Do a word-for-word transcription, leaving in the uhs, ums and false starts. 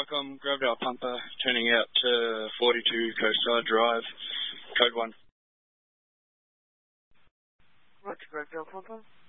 Starcom, Gravedale Pumper, turning out to forty-two Coastside Drive, code one. Roger, Gravedale Pumper.